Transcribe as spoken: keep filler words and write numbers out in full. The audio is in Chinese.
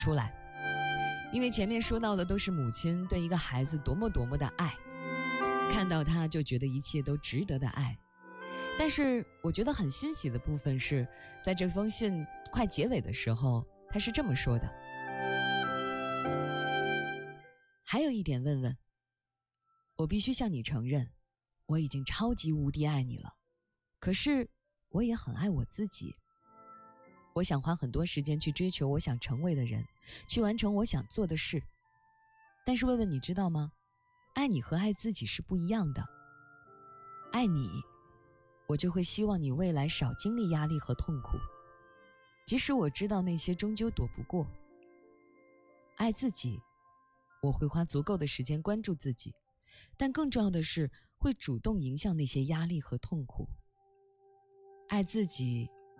出来。因为前面说到的都是母亲对一个孩子多么多么的爱，看到他就觉得一切都值得的爱。但是我觉得很欣喜的部分是，在这封信快结尾的时候，他是这么说的：还有一点问问，我必须向你承认，我已经超级无敌爱你了，可是我也很爱我自己。我想花很多时间去追求我想成为的人，去完成我想做的事。但是问问你知道吗？爱你和爱自己是不一样的。爱你，我就会希望你未来少经历压力和痛苦，即使我知道那些终究躲不过。爱自己，我会花足够的时间关注自己，但更重要的是会主动迎向那些压力和痛苦。爱自己，